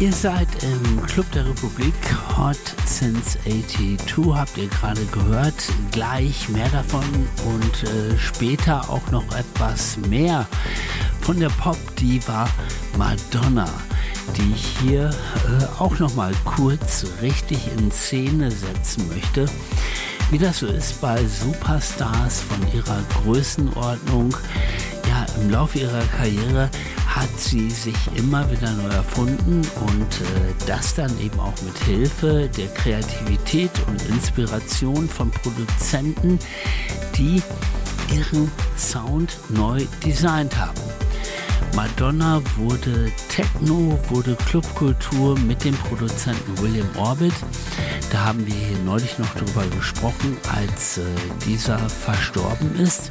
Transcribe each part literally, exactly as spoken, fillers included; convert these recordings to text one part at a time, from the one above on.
Ihr seid im Club der Republik, Hot Since eighty-two, habt ihr gerade gehört. Gleich mehr davon und äh, später auch noch etwas mehr von der Pop-Diva Madonna, die ich hier äh, auch noch mal kurz richtig in Szene setzen möchte. Wie das so ist bei Superstars von ihrer Größenordnung, ja, im Laufe ihrer Karriere hat sie sich immer wieder neu erfunden und äh, das dann eben auch mit Hilfe der Kreativität und Inspiration von Produzenten, die ihren Sound neu designt haben. Madonna wurde Techno, wurde Clubkultur mit dem Produzenten William Orbit. Da haben wir hier neulich noch drüber gesprochen, als äh, dieser verstorben ist.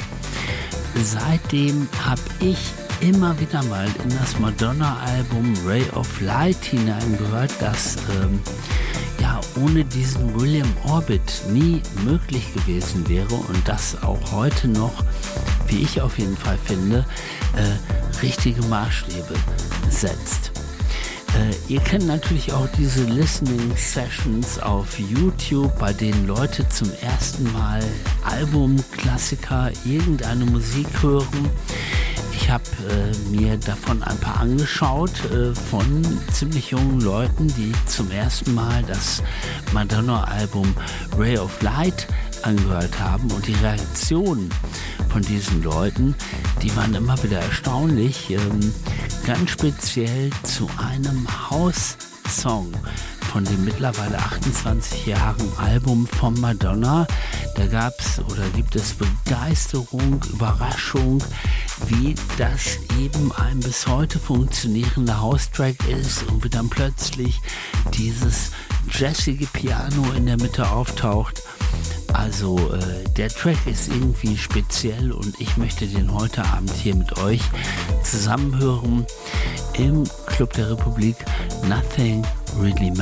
Seitdem habe ich immer wieder mal in das Madonna-Album Ray of Light hineingehört, das ähm, ja ohne diesen William Orbit nie möglich gewesen wäre und das auch heute noch, wie ich auf jeden Fall finde, äh, richtige Maßstäbe setzt. Äh, ihr kennt natürlich auch diese Listening Sessions auf YouTube, bei denen Leute zum ersten Mal Albumklassiker, irgendeine Musik hören. Ich habe äh, mir davon ein paar angeschaut äh, von ziemlich jungen Leuten, die zum ersten Mal das Madonna-Album Ray of Light angehört haben, und die Reaktionen von diesen Leuten, die waren immer wieder erstaunlich, ähm, ganz speziell zu einem House-Song von dem mittlerweile achtundzwanzig Jahren Album von Madonna. Da gab es oder gibt es Begeisterung, Überraschung, wie das eben ein bis heute funktionierender House-Track ist und wie dann plötzlich dieses jazzige Piano in der Mitte auftaucht. Also äh, der Track ist irgendwie speziell und ich möchte den heute Abend hier mit euch zusammen hören im Club der Republik. Nothing Really